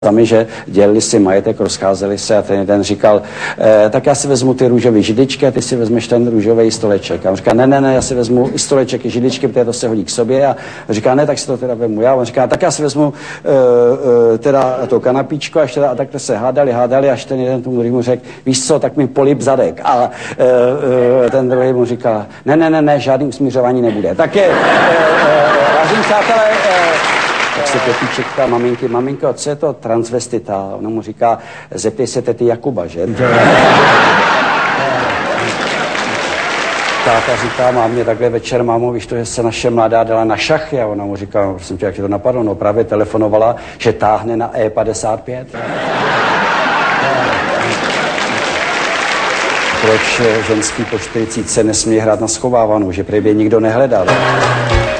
sami, že dělili si majetek, rozcházeli se a ten jeden říkal, tak já si vezmu ty růžové židličky a ty si vezmeš ten růžový stoleček. A on říká, ne, já si vezmu i stoleček, i židličky, protože to se hodí k sobě. A říká, ne, tak si to teda vemu já. A on říká, tak já si vezmu teda to kanapíčko a takhle se hádali, až ten jeden tomu druhému řekl, víš co, tak mi polip zadek. A ten druhý mu říká, ne, žádný usmířování nebude. Tak je, vážení přátelé, tak se Pepíček ptá maminky, maminko, co je to transvestita? Ona mu říká, zeptej se tety Jakuba, že? Táta říká mámě takhle večer, mámo, víš to, že se naše mladá dala na šachy? A ona mu říká, no, prosím tě, jak ti to napadlo? No právě telefonovala, že táhne na E55. Proč ženský po 40 nesmí hrát na schovávanou, že prý nikdo nehledal?